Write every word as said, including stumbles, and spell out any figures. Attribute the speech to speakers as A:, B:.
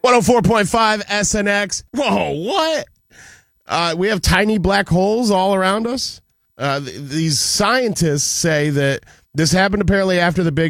A: one oh four point five S N X. Whoa, what? Uh, we have tiny black holes all around us. Uh, th- these scientists say that this happened apparently after the Big